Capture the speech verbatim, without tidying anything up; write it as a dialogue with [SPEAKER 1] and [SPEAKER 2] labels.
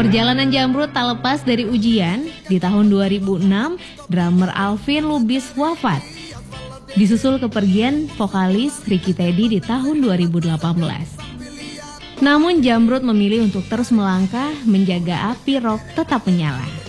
[SPEAKER 1] Perjalanan Jamrud tak lepas dari ujian. Di tahun dua ribu enam, drummer Alvin Lubis wafat. Disusul kepergian vokalis Ricky Teddy di tahun dua ribu delapan belas. Namun Jamrud memilih untuk terus melangkah menjaga api rock tetap menyala.